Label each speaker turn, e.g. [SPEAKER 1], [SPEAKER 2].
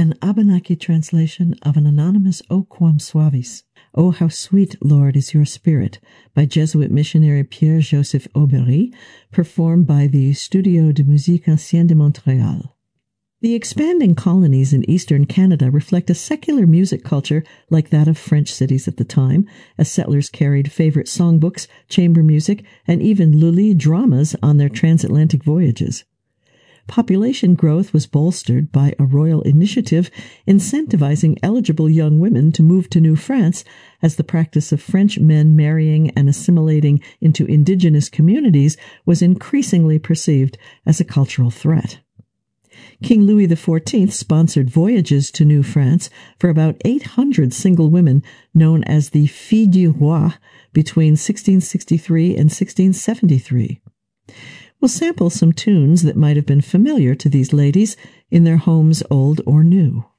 [SPEAKER 1] An Abenaki translation of an anonymous O Quam Suavis, O How Sweet, Lord, is Your Spirit, by Jesuit missionary Pierre-Joseph Aubéry, performed by the Studio de Musique Ancienne de Montréal. The expanding colonies in eastern Canada reflect a secular music culture like that of French cities at the time, as settlers carried favorite songbooks, chamber music, and even Lully dramas on their transatlantic voyages. Population growth was bolstered by a royal initiative incentivizing eligible young women to move to New France, as the practice of French men marrying and assimilating into indigenous communities was increasingly perceived as a cultural threat. King Louis XIV sponsored voyages to New France for about 800 single women known as the Filles du Roi between 1663 and 1673. We'll sample some tunes that might have been familiar to these ladies in their homes, old or new.